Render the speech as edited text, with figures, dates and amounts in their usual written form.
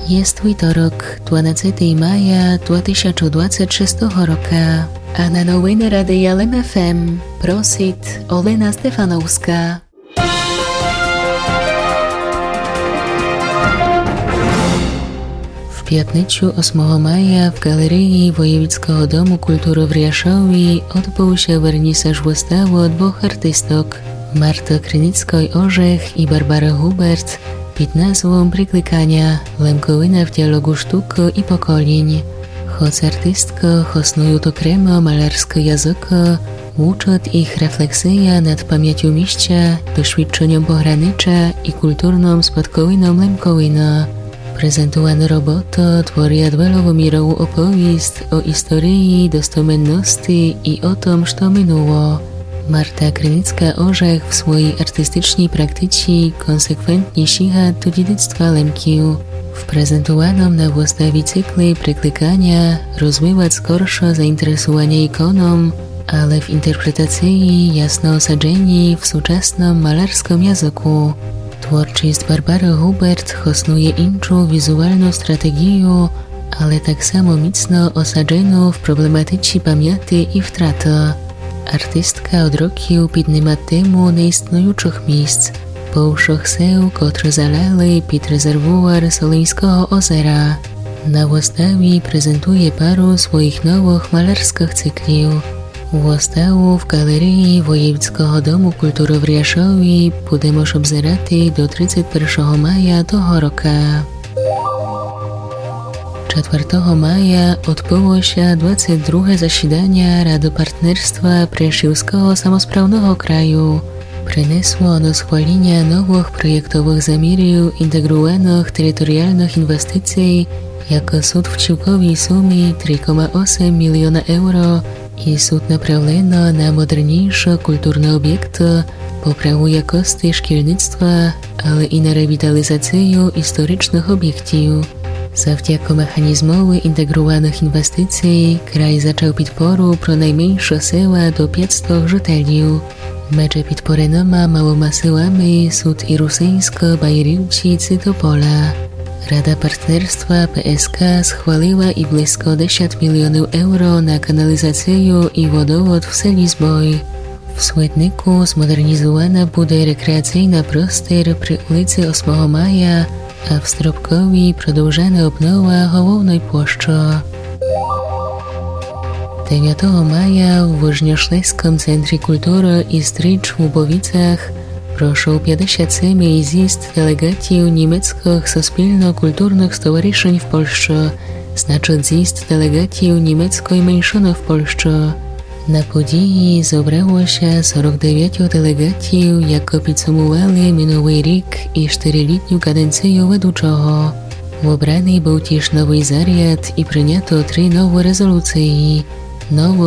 Jest wtorok, 12 maja 2026 roku, a na nowiny Radia LEM FM prosit Olena Stefanowska. W piatniczu 8 maja w Galerii Wojewódzkiego Domu Kultury w Riaszowie odbył się wernisaż wystawy dwóch artystok, Marty Krynickiej-Orzech i Barbary Hubert, pod nazwą Priklikania Lemkowina w dialogu sztuki i pokoleń. Choć artystka hosnują to kremo malarskie języka, uczot ich refleksja nad pamięcią mieścia, doświadczeniem pogranicza i kulturną spadkowiną Lemkowina. Prezentowana robota tworzy dwuwymiarową opowieść o historii, dostomenności i o tym, co minęło. Marta Krynicka-Orzech w swojej artystycznej praktyce konsekwentnie sięga do dziedzictwa Lemkiów. W prezentowanym na wystawie cyklu Priklikania rozwijać skorsze zainteresowanie ikoną, ale w interpretacji jasno osadzeni w współczesnym malarskim języku. Twórczość Barbary Hubert hosnuje inczą wizualną strategię, ale tak samo mocno osadzoną w problematyce pamięci i wtraty. Artystka od roku podnieca temu nieistniejących miejsc, połszych seł, które zalały pod rezerwuar Soleńskiego ozera. Na wystawie prezentuje paru swoich nowych malarskich cykli. Wystawę w Galerii Wojewódzkiego Domu Kultury w Riaszowie będziemy obserwować do 31 maja tego roku. 4 maja odbyło się 22. zasiedanie Rady Partnerstwa Prešovského samosprawnego kraju. Przyniosło ono schwalenie nowych projektowych zamiarów integrowanych terytorialnych inwestycji, jako sud w ciłkowej sumie 3,8 miliona euro i sud naprawiono na moderniejsze kulturne obiekty, poprawę jakości szkolnictwa, ale i na rewitalizację historycznych obiektów. Zawdzięki mechanizmowi integrowanych inwestycji kraj zaczął podporu pro najmniejsze sela do 500 żyteliów. Między podporonymi małymi selami sud i Rusyńsko-Bajeriłci Cytopola. Rada Partnerstwa PSK schwaliła i blisko 10 milionów euro na kanalizację i wodowód w Selizboj. W Słedniku zmodernizowana będzie rekreacyjna prostor przy ulicy 8 Maja, a w Stropkowi przedłużana obnowa Hołownej Płoszczy. 9 maja w Woźnioszleskim Centrum Kultury i Stryć w Łubowicach proszą 57 zjazd delegatów niemieckich sospielno-kulturnych stowarzyszeń w Polsce, znaczy zjazd delegatów niemieckiej mniejszości w Polsce. Na podії zebrało się 49 delegatów, jako podsumowali minuły rok i 4-letnią kadencję wedłuczego. Wybrany był też nowy zariad i przyjęto 3 nowe rezolucje.